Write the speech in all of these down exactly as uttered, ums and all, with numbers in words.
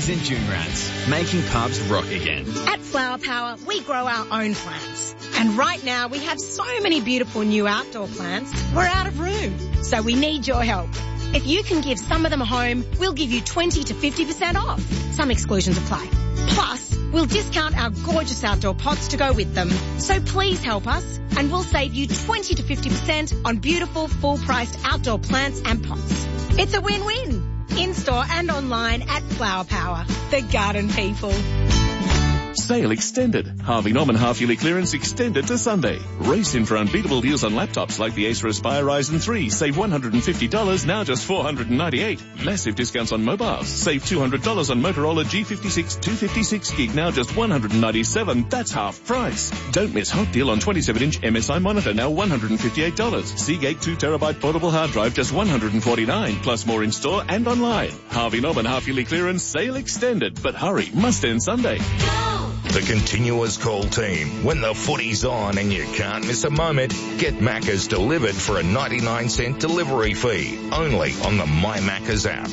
Annie's and Joonrats, making pubs rock again. At Flower Power, we grow our own plants. And right now, we have so many beautiful new outdoor plants, we're out of room. So we need your help. If you can give some of them a home, we'll give you twenty to fifty percent off. Some exclusions apply. Plus, we'll discount our gorgeous outdoor pots to go with them. So please help us, and we'll save you twenty to fifty percent on beautiful, full-priced outdoor plants and pots. It's a win-win. In-store and online at Flower Power, the garden people. Sale extended. Harvey Norman half-yearly clearance extended to Sunday. Race in for unbeatable deals on laptops like the Acer Aspire Ryzen three. Save one hundred fifty dollars, now just four hundred ninety-eight dollars. Massive discounts on mobiles. Save two hundred dollars on Motorola G fifty-six two fifty-six gig, now just one hundred ninety-seven dollars. That's half price. Don't miss hot deal on twenty-seven inch M S I monitor, now one hundred fifty-eight dollars. Seagate two terabyte portable hard drive, just one hundred forty-nine dollars. Plus more in store and online. Harvey Norman half-yearly clearance sale extended. But hurry, must end Sunday. The Continuous Call team. When the footy's on and you can't miss a moment, get Macca's delivered for a ninety-nine cent delivery fee. Only on the My Macca's app.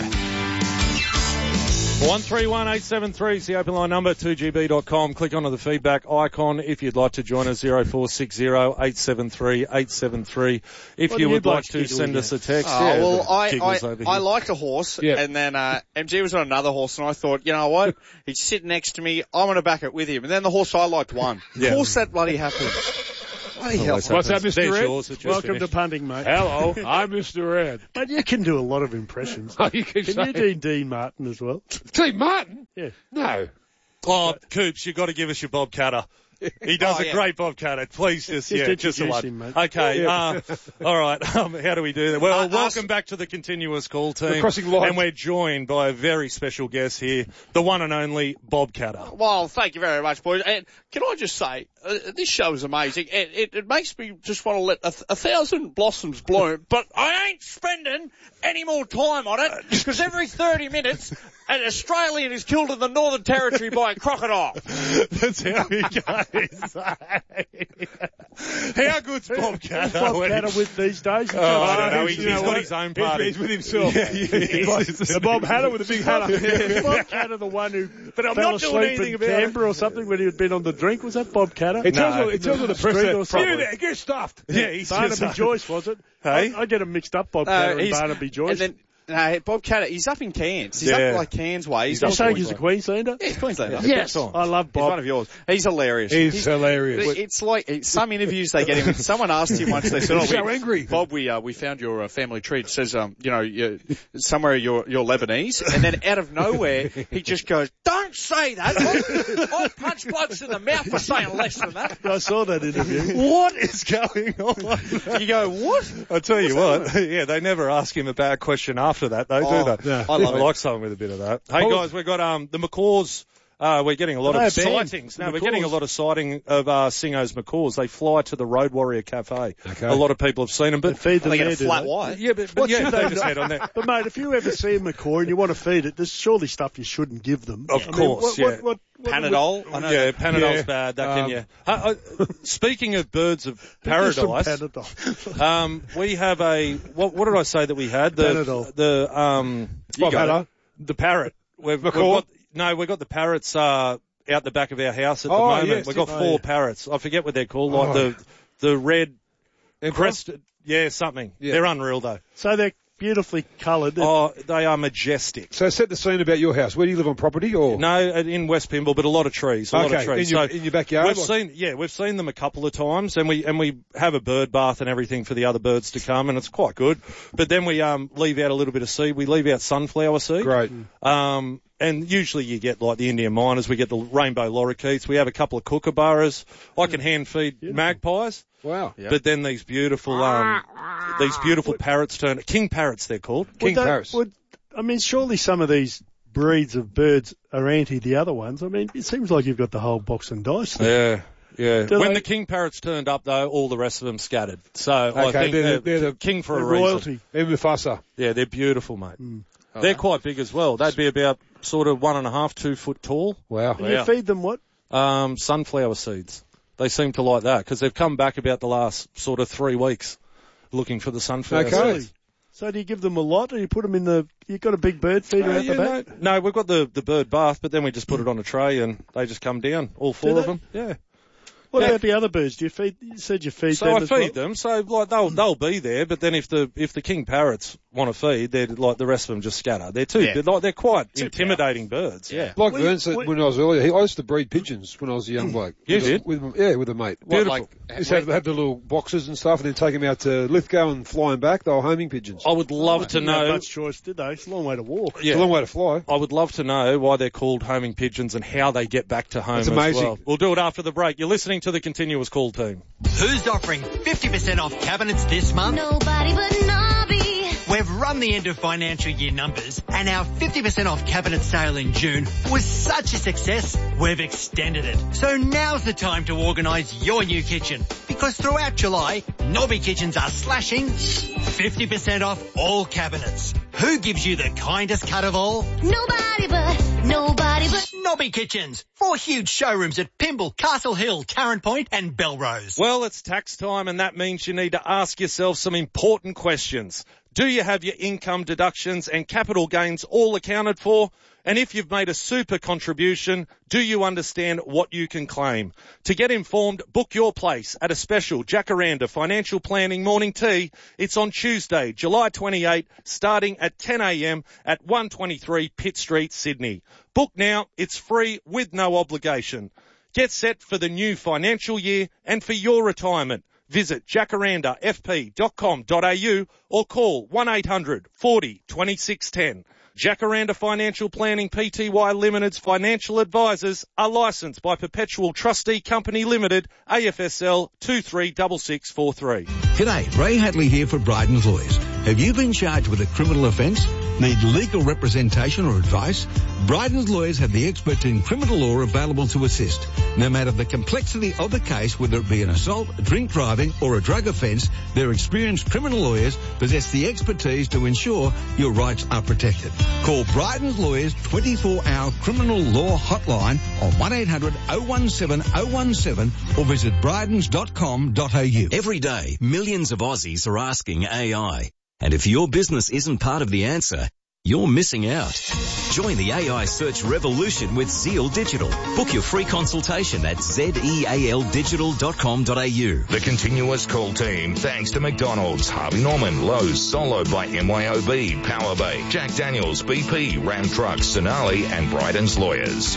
one three one eight seven three is the open line number, two G B dot com. Click onto the feedback icon if you'd like to join us, zero four six zero eight seven three eight seven three. If What you do would you like like to giggles send us a against? text. Oh, yeah, well, I, giggles I, over I here. liked a horse, Yeah. and then uh, M G was on another horse, and I thought, you know what? He's sitting next to me. I'm going to back it with him. And then the horse I liked won. Yeah. Of course that bloody happened. Bloody hell. Always What's that, happens. Mister There's Red? yours, it just Welcome finished. to punting, mate. Hello, I'm Mister Red. Mate, you can do a lot of impressions. Oh, you keep Can saying. you do Dean Martin as well? Steve Martin? Yeah. No. Oh, Coops, you've got to give us your Bob Cutter. He does Oh, a yeah. great Bob Cutter. Please just, Just yeah, just a introduce one. him, mate. Okay, uh, all right. Um, how do we do that? Well, Uh, welcome us- back to the Continuous Call team. We're crossing lines. And we're joined by a very special guest here, the one and only Bob Cutter. Well, thank you very much, boys. And can I just say, uh, this show is amazing. It, it, it makes me just want to let a, th- a thousand blossoms bloom, but I ain't spending any more time on it because every thirty minutes an Australian is killed in the Northern Territory by a crocodile. That's how he goes. How good's Bob Cutter? Bob when- Catter with these days? Oh, I don't know. He's, You know he's got what? his own He's- party. he's with himself. Yeah, yeah, he's- The Bob Hatter with a big hatter. Is Bob Catter the one who But I'm fell not doing asleep anything in about it. Canberra or something when he had been on the drink? Was that Bob Catter? It tells No. you, it tells you the Street press or that, something. you there, get stuffed. Yeah, he's Barnaby just, Joyce, was it? Hey? I, I get them mixed up, Bob Uh, Catter and he's- Barnaby Joyce. And then, no, Bob Catter, he's up in Cairns. He's Yeah. up like Cairns way. He's You're not saying he's a Queensland. Queenslander? Yeah, he's Queenslander. Yes. I love He's one Bob. of yours. He's hilarious. He's hilarious. It- It's like it's some interviews they get him. Someone asked him once. They said, "Oh, He's we, so angry. Bob, we uh, we found your uh, family tree. It says, um, you know, you, somewhere you're you're Lebanese." And then out of nowhere, he just goes, "Don't say that. I, I punch blokes in the mouth for saying less than that." I saw that interview. What is going on? You go, "What?" I'll tell you what, yeah, they never ask him a bad question after that, though, Oh, do they? yeah. I love I it. like someone with a bit of that. Hey, guys, we've got um the macaws. Uh, we're getting a lot Are of they a band? sightings. No, The we're getting a macaws? lot of sighting of uh, Singo's macaws. They fly to the Road Warrior Cafe. Okay. A lot of people have seen them, They but feed them They get there, a do flat they? white. yeah, but, but What yeah, should they they just do? head on there. But mate, if you ever see a macaw and you want to feed it, there's surely stuff you shouldn't give them. Of I mean, course, what, yeah. What, what, what, Panadol. I know. Yeah, Panadol's Yeah. bad. That Um, can you. Uh, uh, speaking of birds of Give some paradise, Panadol. um, we have a what? What did I say that we had? The Panadol. the um you Bob got Hatter. it. the parrot. We've, we've Macaw? got, no, we've got the parrots uh, out the back of our house at the Oh, moment. yes, we've got oh, four yeah. parrots. I forget what they're called, Oh. like the the red Emperor? crested. Yeah, something. Yeah. They're unreal though. So they're beautifully coloured. Oh, they are majestic. So set the scene about your house. Where do you live on property or? No, in West Pymble, but a lot of trees. A lot of Okay, trees. in your- so in your backyard, We've like- seen, yeah, we've seen them a couple of times, and we and we have a bird bath and everything for the other birds to come, and it's quite good. But then we um leave out a little bit of seed. We leave out sunflower seed. Great. Um, and usually you get like the Indian miners. We get the rainbow lorikeets. We have a couple of kookaburras. I can hand feed magpies. Wow. But then these beautiful um these beautiful parrots turn king parrots. They're called. King Would they- Paris. would- I mean, surely some of these breeds of birds are anti the other ones. I mean, it seems like you've got the whole box and dice there. Yeah, yeah. Do When they- the king parrots turned up, though, all the rest of them scattered. So I Okay, think they're they're, the- they're the- king for The a reason. royalty. They're Mufasa. Yeah, they're beautiful, mate. Mm. They're quite big as well. They'd be about sort of one and a half, two foot tall. Wow. And you feed them what? Um, sunflower seeds. They seem to like that because they've come back about the last sort of three weeks looking for the sunflower Okay. seeds. So do you give them a lot, or you put them in the? You got a big bird feeder Uh, out yeah, the back? no, no, we've got the, the bird bath, but then we just put it on a tray and they just come down, all four Do of they? them. Yeah. What Yeah. about the other birds? Do you feed? You said you feed So them I as feed well? them, so like they'll they'll be there. But then if the if the king parrots want to feed, they're like the rest of them just scatter. They're too Yeah. they're, like, they're quite intimidating birds. Yeah. Like We- Vern said we- when I was earlier, he, I used to breed pigeons when I was a young bloke. You with a- did? with, yeah, with a mate. What, Beautiful. like, Just have, have the little boxes and stuff, and then take them out to Lithgow and fly them back. They were homing pigeons. I would love to Didn't have know. much choice, did they? It's a long way to walk. It's a long way to fly. I would love to know why they're called homing pigeons and how they get back to home That's as amazing. well. We'll do it after the break. You're listening to the Continuous Call team. Who's offering fifty percent off cabinets this month? Nobody but Nobby. We've run the end of financial year numbers, and our fifty percent off cabinet sale in June was such a success, we've extended it. So now's the time to organise your new kitchen, because throughout July, Nobby Kitchens are slashing fifty percent off all cabinets. Who gives you the kindest cut of all? Nobody but, nobody but. Nobby Kitchens. Four huge showrooms at Pymble, Castle Hill, Tarrant Point and Belrose. Well, it's tax time, and that means you need to ask yourself some important questions. Do you have your income deductions and capital gains all accounted for? And if you've made a super contribution, do you understand what you can claim? To get informed, book your place at a special Jacaranda Financial Planning Morning Tea. It's on Tuesday, July twenty-eighth, starting at ten a.m. at one twenty-three Pitt Street, Sydney. Book now. It's free with no obligation. Get set for the new financial year and for your retirement. Visit jacaranda f p dot com dot a u or call one eight hundred forty twenty-six ten. Jacaranda Financial Planning Pty Limited's financial advisors are licensed by Perpetual Trustee Company Limited, A F S L two three six six four three. G'day, Ray Hadley here for Bryden's Lawyers. Have you been charged with a criminal offence? Need legal representation or advice? Bryden's Lawyers have the experts in criminal law available to assist. No matter the complexity of the case, whether it be an assault, drink driving or a drug offence, their experienced criminal lawyers possess the expertise to ensure your rights are protected. Call Bryden's Lawyers twenty-four hour criminal law hotline on one eight hundred oh one seven oh one seven or visit brydens dot com dot a u. Every day, millions of Aussies are asking A I. And if your business isn't part of the answer, you're missing out. Join the A I search revolution with Zeal Digital. Book your free consultation at zeal digital dot com dot a u. The Continuous Call team, thanks to McDonald's, Harvey Norman, Lowe's, Solo by M Y O B, Power Bay, Jack Daniels, B P, Ram Trucks, Sonali and Bryden's Lawyers.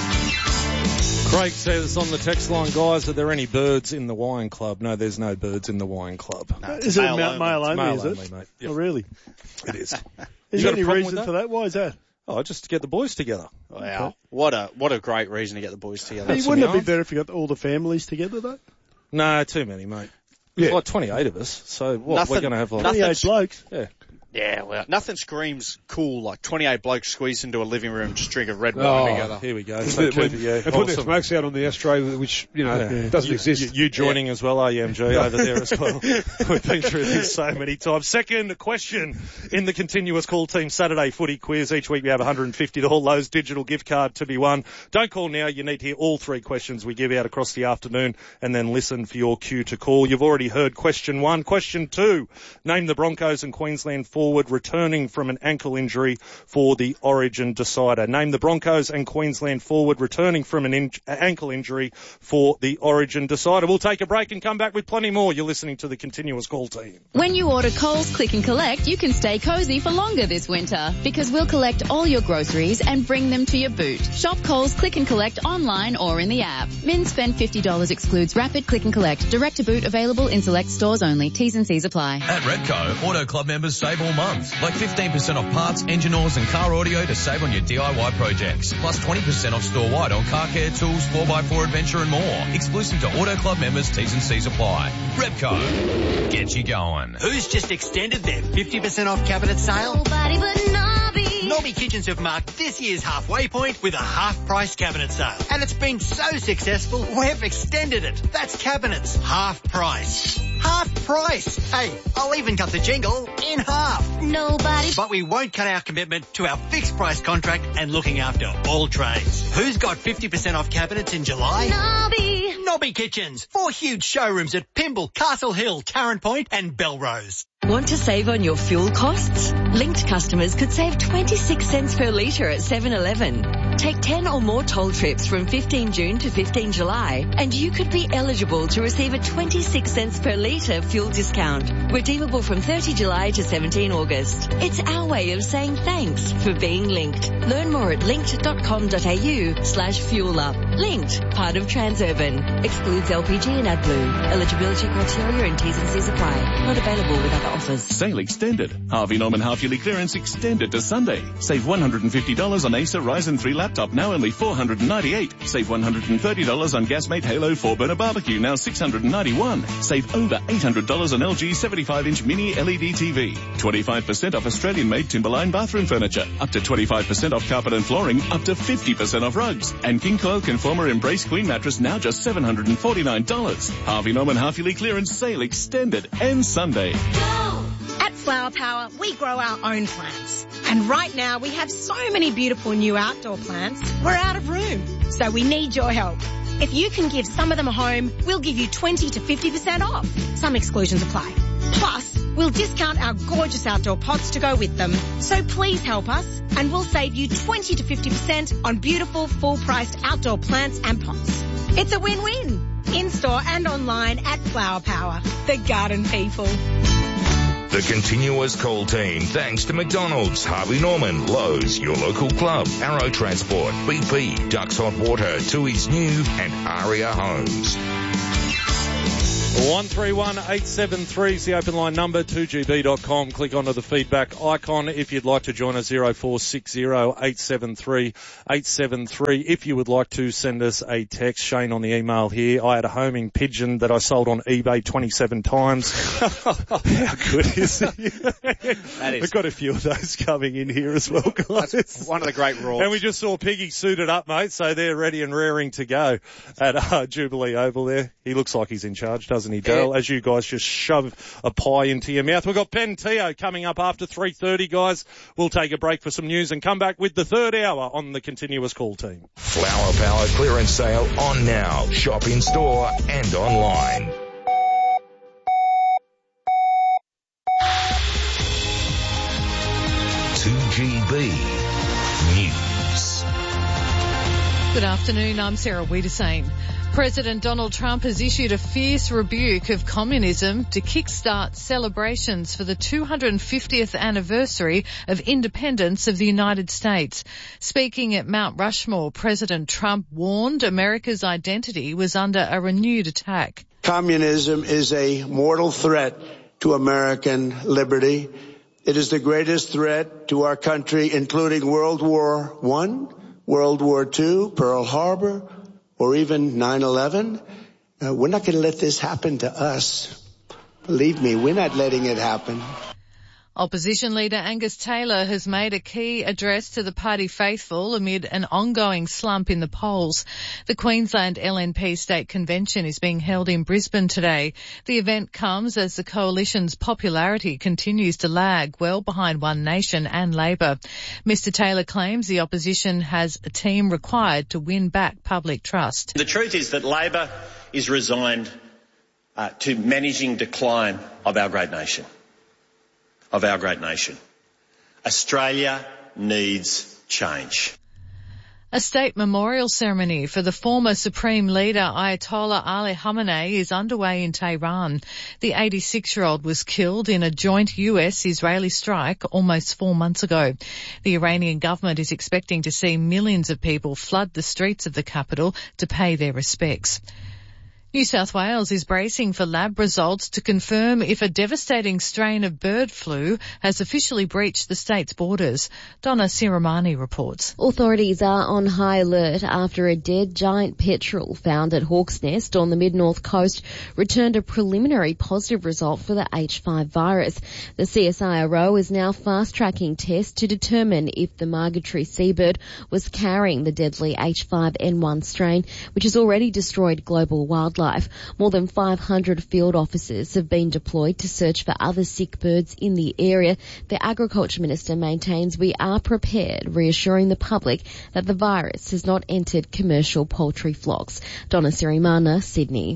Craig says on the text line, guys, are there any birds in the wine club? No, there's no birds in the wine club. No, Is it male male, only. male only, Male is only, it? mate. Yep. Oh, really? It is. Is got there a any problem reason with for that? Why is that? Oh, just to get the boys together. Wow. What a, what a great reason to get the boys together. Hey, some wouldn't it be yarn. better if you got all the families together, though? No, too many, mate. Yeah. There's like twenty-eight of us, so what, Nothing- we're going to have like... nothing- twenty-eight blokes. Yeah. Yeah, well, nothing screams cool like twenty-eight blokes squeezed into a living room just drink a red wine Oh, together. Here we go. And So, put- Cooper, yeah, and putting their awesome. smokes out on the ashtray, which, you know, Yeah. doesn't you, exist. You, you joining as well, are you, M G, over there as well? We've been through this so many times. Second question in the Continuous Call Team Saturday footy quiz. Each week we have one hundred fifty dollars Lowe's digital gift card to be won. Don't call now. You need to hear all three questions we give out across the afternoon and then listen for your cue to call. You've already heard question one. Question two. Name the Broncos and Queensland forward returning from an ankle injury for the Origin decider. Name the Broncos and Queensland forward returning from an in- ankle injury for the Origin decider. We'll take a break and come back with plenty more. You're listening to the Continuous Call Team. When you order Coles Click and Collect, you can stay cozy for longer this winter because we'll collect all your groceries and bring them to your boot. Shop Coles Click and Collect online or in the app. Min spend fifty dollars excludes rapid click and collect. Direct to boot available in select stores only. T's and C's apply. At Redco, Auto Club members save all month. Like fifteen percent off parts, engine oils and car audio to save on your D I Y projects. Plus twenty percent off store-wide on car care tools, four by four adventure and more. Exclusive to Auto Club members, T's and C's apply. Redco, get you going. Who's just extended their fifty percent off cabinet sale? Nobody but Nobby. Nobby Kitchens have marked this year's halfway point with a half-price cabinet sale. And it's been so successful, we've extended it. That's cabinets, half price. half price. Hey, I'll even cut the jingle in half. Nobody. But we won't cut our commitment to our fixed price contract and looking after all trades. Who's got fifty percent off cabinets in July? Nobby. Nobby Kitchens. Four huge showrooms at Pymble, Castle Hill, Tarrant Point and Belrose. Want to save on your fuel costs? Linked customers could save twenty-six cents per litre at seven eleven. Take ten or more toll trips from fifteen June to fifteen July and you could be eligible to receive a twenty-six cents per litre fuel discount. Redeemable from thirty July to seventeen August. It's our way of saying thanks for being linked. Learn more at linked.com.au slash fuel up. Linked, part of Transurban. Excludes L P G and AdBlue. Eligibility criteria and T's and C's apply. Not available with other offers. Sale extended. Harvey Norman half-yearly clearance extended to Sunday. Save one hundred fifty dollars on Acer Ryzen three laptop, now only four hundred ninety-eight dollars. Save one hundred thirty dollars on Gasmate Halo four burner barbecue, now six hundred ninety-one dollars. Save over eight hundred dollars on L G seventy-five inch mini L E D T V. twenty-five percent off Australian-made Timberline bathroom furniture. Up to twenty-five percent off carpet and flooring. Up to fifty percent off rugs. And King Coil Conformer Embrace Queen mattress, now just seven hundred forty-nine dollars. Harvey Norman half-yearly clearance sale extended. Ends Sunday. At Flower Power, we grow our own plants. And right now we have so many beautiful new outdoor plants, we're out of room. So we need your help. If you can give some of them a home, we'll give you twenty to fifty percent off. Some exclusions apply. Plus, we'll discount our gorgeous outdoor pots to go with them. So please help us and we'll save you twenty to fifty percent on beautiful full-priced outdoor plants and pots. It's a win-win. In-store and online at Flower Power, the garden people. The continuous call team, thanks to McDonald's, Harvey Norman, Lowe's, your local club, Arrow Transport, B P, Ducks Hot Water, Tui's New, and Aria Homes. one three one eight seven three is the open line number, two G B dot com. Click onto the feedback icon if you'd like to join us, zero four six zero eight seven three eight seven three. If you would like to send us a text, Shane on the email here. I had a homing pigeon that I sold on eBay twenty-seven times. How good is he? That is. We've got a few of those coming in here as well, guys. That's one of the great rules. And we just saw Piggy suited up, mate, so they're ready and raring to go at uh, Jubilee Oval there. He looks like he's in charge, doesn't he, Dale? Yeah. As you guys just shove a pie into your mouth. We've got Ben Teo coming up after three thirty, guys. We'll take a break for some news and come back with the third hour on the continuous call team. Flower Power clearance sale on now. Shop in store and online. two G B News. Good afternoon, I'm Sarah Wiedersane. President Donald Trump has issued a fierce rebuke of communism to kickstart celebrations for the two hundred fiftieth anniversary of independence of the United States. Speaking at Mount Rushmore, President Trump warned America's identity was under a renewed attack. Communism is a mortal threat to American liberty. It is the greatest threat to our country, including World War One, World War Two, Pearl Harbor, or even nine eleven. Uh, we're not going to let this happen to us. Believe me, we're not letting it happen. Opposition leader Angus Taylor has made a key address to the party faithful amid an ongoing slump in the polls. The Queensland L N P State Convention is being held in Brisbane today. The event comes as the coalition's popularity continues to lag well behind One Nation and Labor. Mister Taylor claims the opposition has a team required to win back public trust. The truth is that Labor is resigned uh, to managing decline of our great nation. of our great nation. Australia needs change. A state memorial ceremony for the former Supreme Leader Ayatollah Ali Khamenei is underway in Tehran. The eighty-six-year-old was killed in a joint U S-Israeli strike almost four months ago. The Iranian government is expecting to see millions of people flood the streets of the capital to pay their respects. New South Wales is bracing for lab results to confirm if a devastating strain of bird flu has officially breached the state's borders. Donna Siramani reports. Authorities are on high alert after a dead giant petrel found at Hawk's Nest on the mid-north coast returned a preliminary positive result for the H five virus. The C S I R O is now fast-tracking tests to determine if the migratory seabird was carrying the deadly H five N one strain, which has already destroyed global wildlife wildlife. More than five hundred field officers have been deployed to search for other sick birds in the area. The Agriculture Minister maintains we are prepared, reassuring the public that the virus has not entered commercial poultry flocks. Donna Sirimana, Sydney.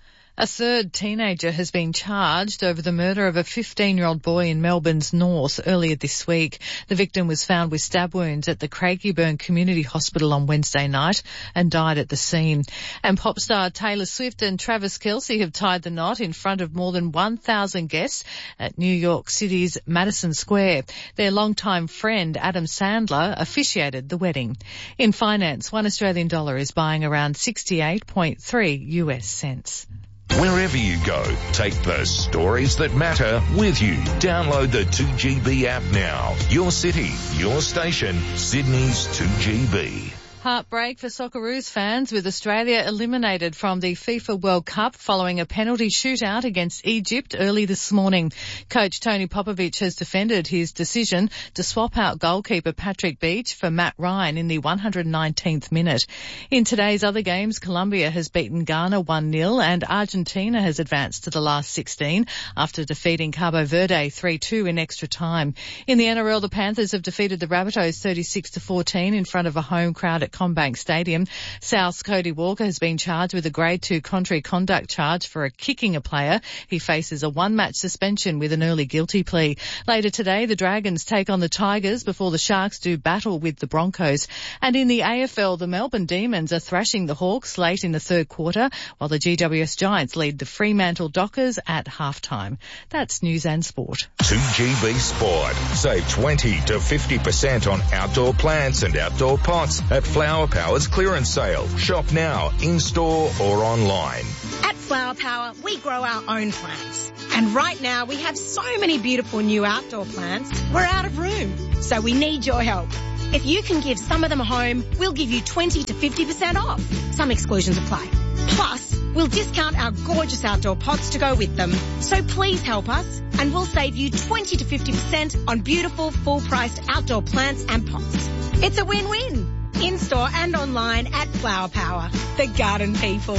A third teenager has been charged over the murder of a fifteen-year-old boy in Melbourne's north earlier this week. The victim was found with stab wounds at the Craigieburn Community Hospital on Wednesday night and died at the scene. And pop star Taylor Swift and Travis Kelce have tied the knot in front of more than one thousand guests at New York City's Madison Square. Their longtime friend Adam Sandler officiated the wedding. In finance, one Australian dollar is buying around sixty-eight point three U S cents. Wherever you go, take the stories that matter with you. Download the two G B app now. Your city, your station, Sydney's two G B. Heartbreak for Socceroos fans with Australia eliminated from the FIFA World Cup following a penalty shootout against Egypt early this morning. Coach Tony Popovic has defended his decision to swap out goalkeeper Patrick Beach for Matt Ryan in the one hundred nineteenth minute. In today's other games, Colombia has beaten Ghana one nil and Argentina has advanced to the last sixteen after defeating Cabo Verde three two in extra time. In the N R L, the Panthers have defeated the Rabbitohs thirty-six to fourteen in front of a home crowd at Combank Stadium. South's Cody Walker has been charged with a grade two contrary conduct charge for a kicking a player. He faces a one-match suspension with an early guilty plea. Later today, the Dragons take on the Tigers before the Sharks do battle with the Broncos. And in the A F L, the Melbourne Demons are thrashing the Hawks late in the third quarter, while the G W S Giants lead the Fremantle Dockers at halftime. That's News and Sport. two G B Sport. Save twenty to fifty percent on outdoor plants and outdoor pots at Flower Power's clearance sale. Shop now, in-store or online. At Flower Power, we grow our own plants. And right now, we have so many beautiful new outdoor plants, we're out of room. So we need your help. If you can give some of them a home, we'll give you twenty to fifty percent off. Some exclusions apply. Plus, we'll discount our gorgeous outdoor pots to go with them. So please help us, and we'll save you twenty to fifty percent on beautiful, full-priced outdoor plants and pots. It's a win-win. In-store and online at Flower Power, the garden people.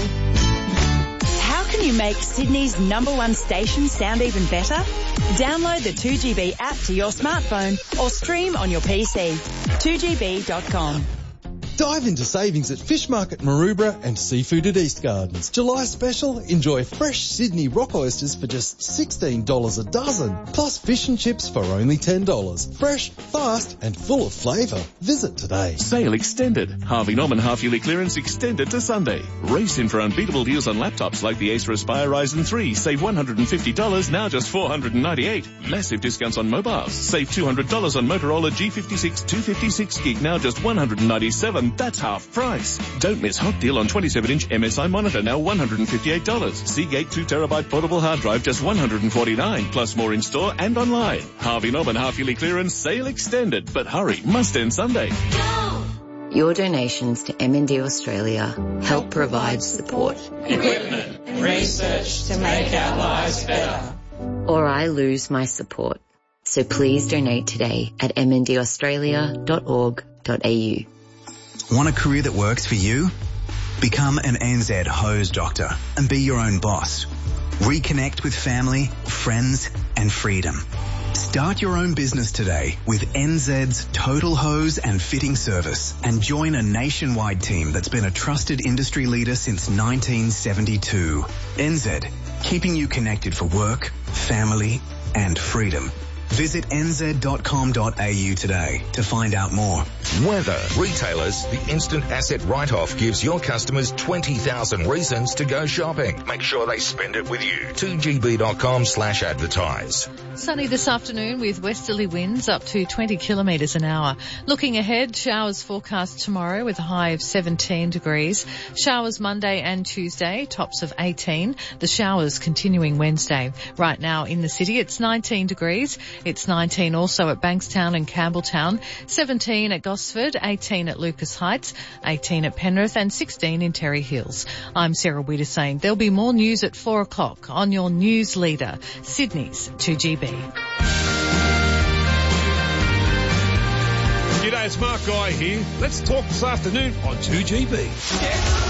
How can you make Sydney's number one station sound even better? Download the two G B app to your smartphone or stream on your P C. two G B dot com. Dive into savings at Fish Market Maroubra and Seafood at East Gardens. July special, enjoy fresh Sydney rock oysters for just sixteen dollars a dozen, plus fish and chips for only ten dollars. Fresh, fast and full of flavour. Visit today. Sale extended. Harvey Norman half-yearly clearance extended to Sunday. Race in for unbeatable deals on laptops like the Acer Aspire Ryzen three. Save one hundred fifty dollars, now just four hundred ninety-eight dollars. Massive discounts on mobiles. Save two hundred dollars on Motorola G fifty-six two fifty-six gig, now just one hundred ninety-seven dollars. That's half price. Don't miss hot deal on twenty-seven inch M S I monitor, now one hundred fifty-eight dollars. Seagate two terabyte portable hard drive, just one hundred forty-nine dollars. Plus more in store and online. Harvey Norman half-yearly clearance sale extended. But hurry, must end Sunday. Go! Your donations to M and D Australia help provide support, equipment, and research to make our lives better. Or I lose my support. So please donate today at m n d australia dot org dot a u. Want a career that works for you? Become an N Z hose doctor and be your own boss. Reconnect with family, friends, and freedom. Start your own business today with N Z's Total Hose and Fitting Service and join a nationwide team that's been a trusted industry leader since nineteen seventy-two. N Z, keeping you connected for work, family, and freedom. Visit n z dot com dot a u today to find out more. Weather. Retailers, the instant asset write-off gives your customers twenty thousand reasons to go shopping. Make sure they spend it with you. two g b dot com slash advertise. Sunny this afternoon with westerly winds up to twenty kilometres an hour. Looking ahead, showers forecast tomorrow with a high of seventeen degrees. Showers Monday and Tuesday, tops of eighteen. The showers continuing Wednesday. Right now in the city, it's nineteen degrees. It's nineteen also at Bankstown and Campbelltown, seventeen at Gosford, eighteen at Lucas Heights, eighteen at Penrith and sixteen in Terry Hills. I'm Sarah Wiedersane. There'll be more news at four o'clock on your news leader, Sydney's two G B. G'day, it's Mark Guy here. Let's talk this afternoon on two G B.